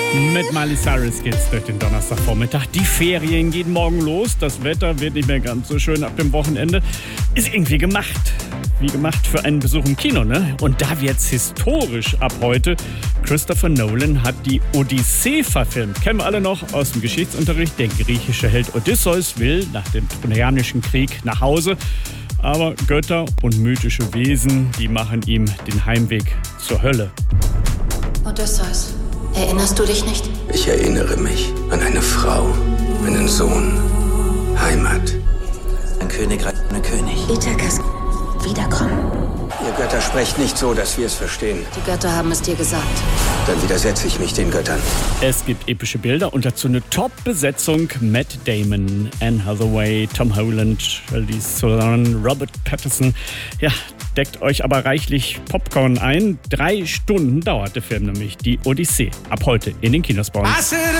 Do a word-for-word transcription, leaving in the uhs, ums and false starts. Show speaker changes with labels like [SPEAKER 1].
[SPEAKER 1] Mit Miley Cyrus geht's durch den Donnerstagvormittag. Die Ferien gehen morgen los. Das Wetter wird nicht mehr ganz so schön ab dem Wochenende. Ist irgendwie gemacht. Wie gemacht für einen Besuch im Kino, ne? Und da wird's historisch ab heute. Christopher Nolan hat die Odyssee verfilmt. Kennen wir alle noch aus dem Geschichtsunterricht. Der griechische Held Odysseus will nach dem Trojanischen Krieg nach Hause. Aber Götter und mythische Wesen, die machen ihm den Heimweg zur Hölle.
[SPEAKER 2] Odysseus, erinnerst du dich nicht?
[SPEAKER 3] Ich erinnere mich an eine Frau, einen Sohn, Heimat.
[SPEAKER 4] Ein Königreich, ein König.
[SPEAKER 2] Ithakas, wiederkommen.
[SPEAKER 3] Ihr Götter sprecht nicht so, dass wir es verstehen.
[SPEAKER 2] Die Götter haben es dir gesagt.
[SPEAKER 3] Dann widersetze ich mich den Göttern.
[SPEAKER 1] Es gibt epische Bilder und dazu eine Top-Besetzung. Matt Damon, Anne Hathaway, Tom Holland, Charlize Theron, Robert Pattinson. Ja, deckt euch aber reichlich Popcorn ein. Drei Stunden dauert der Film nämlich, die Odyssee. Ab heute in den Kinos bei uns.